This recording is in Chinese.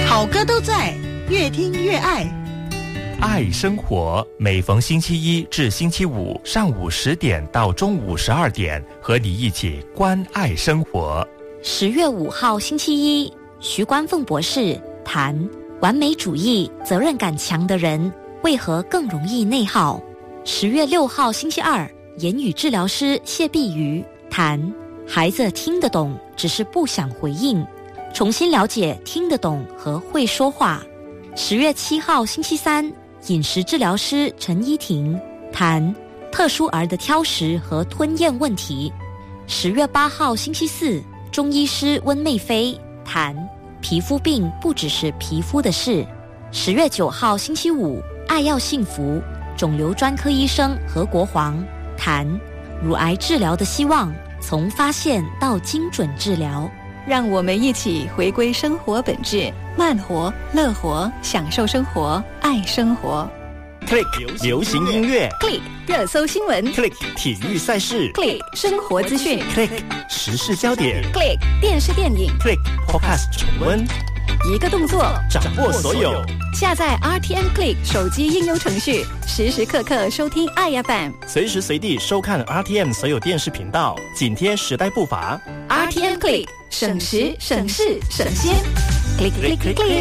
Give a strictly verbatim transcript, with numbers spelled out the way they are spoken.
好歌都在，越听越爱。 爱生活，每逢星期一至星期五上午十点到中午十二点，和你一起关爱生活。 十月五号星期一，徐冠凤博士谈完美主义、责任感强的人为何更容易内耗。十月六号星期二，言语治疗师谢碧瑜谈孩子听得懂，只是不想回应，重新了解听得懂和会说话。十月七号星期三，饮食治疗师陈依婷谈特殊儿的挑食和吞咽问题。十月八号星期四，中医师温妹飞谈皮肤病不只是皮肤的事。十月九号星期五，爱要幸福，肿瘤专科医生何国煌谈乳癌治疗的希望，从发现到精准治疗。 让我们一起回归生活本质，慢活、乐活，享受生活，爱生活。 Click 流行音乐 ，Click 热搜新闻 ，Click 体育赛事 ，Click 生活资讯 ，Click 时事焦点 ，Click 电视电影 ，Click Podcast 重温。 一个动作掌握所有， 下载 R T M Click 手机应用程序，时时刻刻收听爱 F M， 随时随地收看 R T M 所有电视频道，紧贴时代步伐。 R T M Click 省时省事省心 ，Click Click Click。